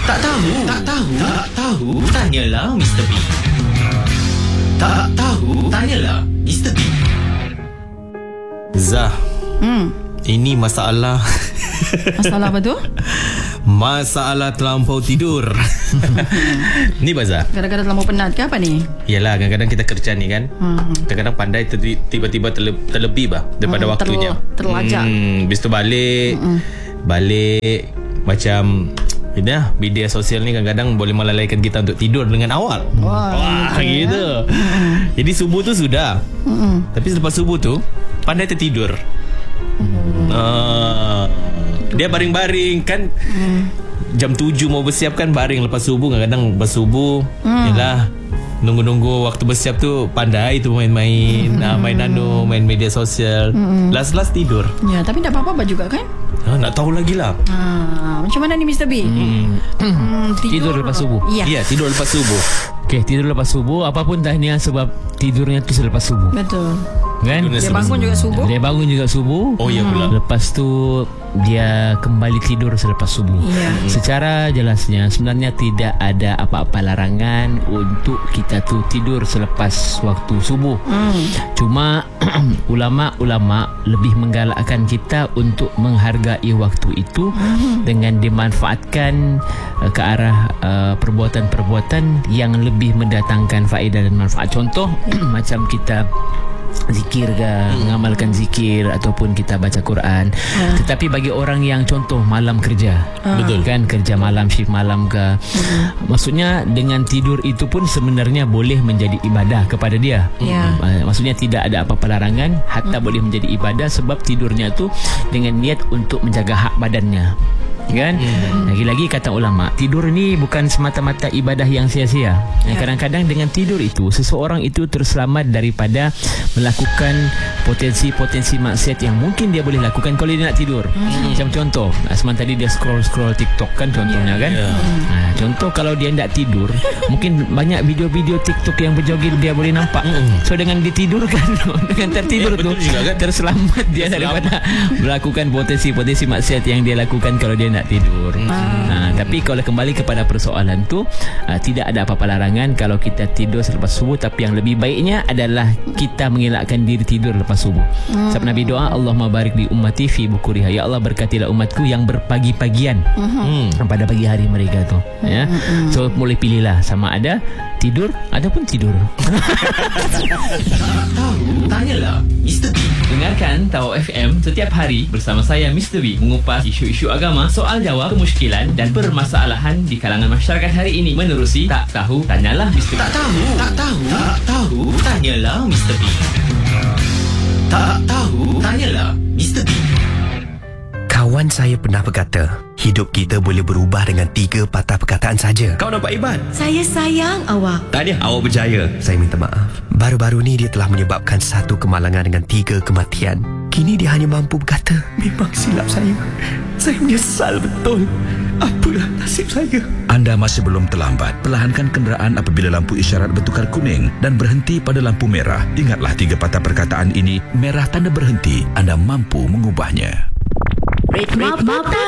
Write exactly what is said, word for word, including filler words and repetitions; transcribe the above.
Tak tahu, tak tahu, tak tahu, tanyalah mister B. Tak tahu, tanyalah mister B. Zah, Hmm. ini masalah Masalah apa tu? Masalah terlampau tidur. Ni Bazah. Gara-gara terlalu penat ke apa ni? Yalah, kadang-kadang kita kerja ni kan, Hmm. kadang-kadang pandai ter- tiba-tiba terle- terlebih bah daripada Hmm, waktunya. terl- terlajak. Hmm, habis tu balik, Mm-mm. balik macam ini lah, media sosial ni kadang-kadang boleh melalaikan kita untuk tidur dengan awal. Wah, Wah, betul, gitu. Jadi subuh tu sudah. Mm-mm. Tapi selepas subuh tu pandai tertidur. Ah, dia baring-baring kan. Jam tujuh mau bersiap kan baring lepas subuh. Kadang-kadang lepas subuh yalah, nunggu-nunggu waktu bersiap tu pandai tu main-main, ah, main nano, main media sosial. Last-last tidur. Ya, tapi tak apa-apa juga kan? Ah, nak tahu lagi lah. Ha, macam mana ni mister B? Hmm. Hmm, Tidur lepas subuh. Ya, Ya, tidur lepas subuh. Okey, tidur lepas subuh. Apapun tahniah sebab tidurnya tu selepas subuh, betul. kan? Goodness. Dia bangun juga subuh. Dia bangun juga subuh. Oh ya pula. Lepas tu dia kembali tidur selepas subuh. Ya. Secara jelasnya sebenarnya tidak ada apa-apa larangan untuk kita tu tidur selepas waktu subuh. Hmm. Cuma ulama-ulama lebih menggalakkan kita untuk menghargai waktu itu dengan dimanfaatkan uh, ke arah uh, perbuatan-perbuatan yang lebih mendatangkan faedah dan manfaat. Contoh macam kita zikir ke, mengamalkan zikir ataupun kita baca Quran. Ha. Tetapi bagi orang yang contoh malam kerja, Ha. betul kan, kerja malam, shift malam ke, maksudnya dengan tidur itu pun sebenarnya boleh menjadi ibadah kepada dia. Ya. Uh, Maksudnya tidak ada apa-apa larangan, hatta boleh menjadi ibadah sebab tidurnya tu dengan niat untuk menjaga hak badannya. Kan? Hmm. Lagi-lagi kata ulama, tidur ni bukan semata-mata ibadah yang sia-sia. Ya. Kadang-kadang dengan tidur itu seseorang itu terselamat daripada melakukan potensi-potensi maksiat yang mungkin dia boleh lakukan kalau dia nak tidur. Hmm. Macam contoh, Asman tadi dia scroll-scroll TikTok kan contohnya, kan. Ya. Nah, contoh kalau dia tak tidur, mungkin banyak video-video TikTok yang berjoget dia boleh nampak. So dengan ditidurkan, dengan tertidur Ya, tu betul juga kan. terselamat dia daripada melakukan potensi-potensi maksiat yang dia lakukan kalau dia nak tidur. Ha, tapi kalau kembali kepada persoalan tu, uh, tidak ada apa-apa larangan kalau kita tidur selepas subuh, tapi yang lebih baiknya adalah kita mengelakkan diri tidur lepas subuh. Hmm. Sebab Nabi doa, Allahumma barik li ummati fi bukuriha. Ya Allah, berkatilah umatku yang berpagi-pagian Hmm. pada pagi hari mereka tu. Ya. So boleh pilihlah sama ada tidur ataupun tidur. Tahu, tanyalah mister B. Dengarkan Tahu F M setiap hari bersama saya mister B mengupas isu-isu agama, soal jawab, kemusykilan dan permasalahan di kalangan masyarakat hari ini menerusi Tak Tahu Tanyalah mister B. Tak tahu, tak tahu, tak tahu, tanyalah mister B. Tak tahu, tanyalah mister B. Kawan saya pernah berkata, hidup kita boleh berubah dengan tiga patah perkataan saja. Kau nampak Iban? Saya sayang awak. Tahniah, awak berjaya. Saya minta maaf. Baru-baru ni dia telah menyebabkan satu kemalangan dengan tiga kematian. Kini dia hanya mampu berkata, memang silap saya. Saya menyesal betul. Apalah nasib saya. Anda masih belum terlambat. Perlahankan kenderaan apabila lampu isyarat bertukar kuning dan berhenti pada lampu merah. Ingatlah tiga patah perkataan ini. Merah tanda berhenti. Anda mampu mengubahnya. Mata